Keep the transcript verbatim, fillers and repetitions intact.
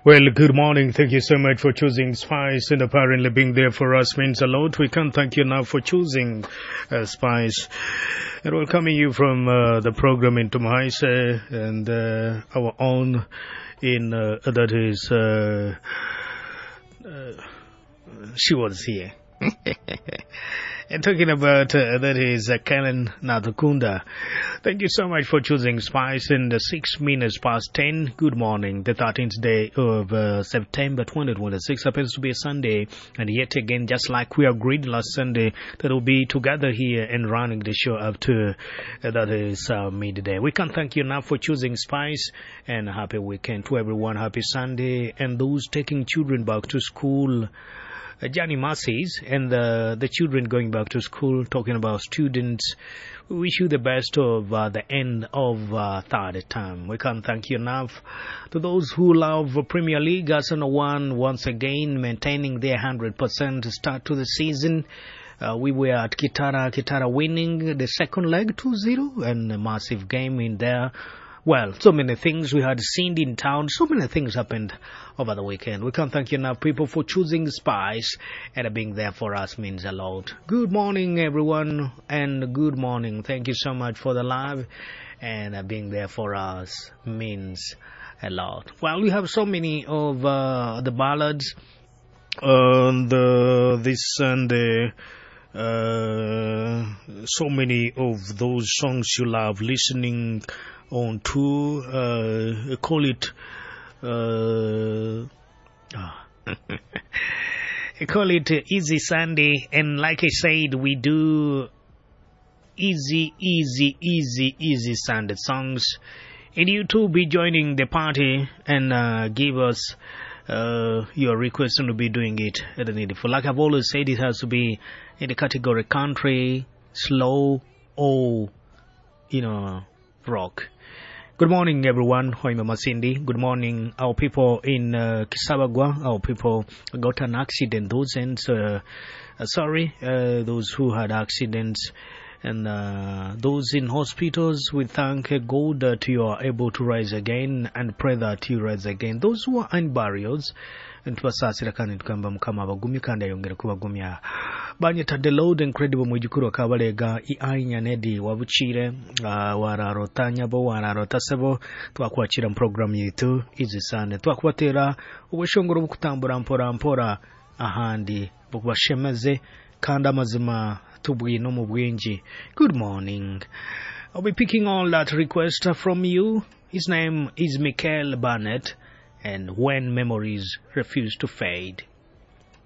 Well, good morning. Thank you so much for choosing Spice, and apparently being there for us means a lot. We can't thank you enough for choosing uh, Spice. And welcoming you from uh, the program into Maise and uh, our own in, uh, that is, uh, uh, she was here. And talking about uh, that is uh, Karen Nathukunda. Thank you so much for choosing Spice in the six minutes past ten. Good morning. The thirteenth day of uh, September twenty twenty-six happens to be a Sunday, and yet again, just like we agreed last Sunday, that we'll be together here and running the show up to uh, that is uh, midday. We can't thank you enough for choosing Spice, and happy weekend to everyone. Happy Sunday, and those taking children back to school. Uh, Johnny Massey's and the, the children going back to school, talking about students. We wish you the best of uh, the end of uh, third term. We can't thank you enough. To those who love Premier League, Arsenal won once again, maintaining their one hundred percent start to the season. Uh, we were at Kitara, Kitara winning the second leg two zero, and a massive game in there. Well, so many things we had seen in town. So many things happened over the weekend. We can't thank you enough, people, for choosing Spice, and being there for us means a lot. Good morning, everyone, and good morning. Thank you so much for the live, and being there for us means a lot. Well, we have so many of uh, the ballads, uh, the this Sunday. Uh, so many of those songs you love listening on to, uh, call it, uh, oh. call it uh, Easy Sunday, and like I said, we do easy, easy, easy, easy Sunday songs, and you too be joining the party and uh, give us uh, your request to be doing it at the needful. Like I've always said, it has to be in the category country, slow, or, you know, rock. Good morning, everyone. Hoima Masindi. Good morning, our people in uh, Kisabagwa. Our people got an accident. Those ends, uh, uh, sorry, uh, those who had accidents, and uh, those in hospitals. We thank God that you are able to rise again, and pray that you rise again. Those who are in burials, and tubasasira kandi tukamba mukama abagumye kandi ayongera kubagumya. Banyita the Lord incredible mujukuru akabalega ianya nedi wabuchire uh, wararotanya bo wararotasebo twakwakira mu program yitu izi sane twakubatera ubushongoro bukutambura mpora mpora ahandi bukubashemeze kandi amazima tubwino mu bwinji. Good morning. I'll be picking all that request from you. His name is Michael Barnett, and When Memories Refuse to Fade.